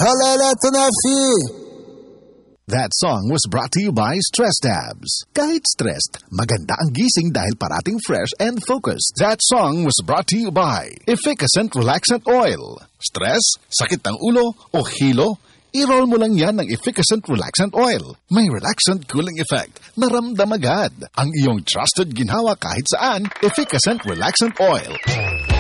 Halala Tanafi! That song was brought to you by Stress Tabs. Kahit stressed, maganda ang gising dahil parating fresh and focused. That song was brought to you by Efficacent Relaxant Oil. Stress, sakit ng ulo o hilo? I-roll mo lang yan ng Efficacent Relaxant Oil. May relaxant cooling effect. Naramdam agad. Ang iyong trusted ginhawa kahit saan, Efficacent Relaxant Oil.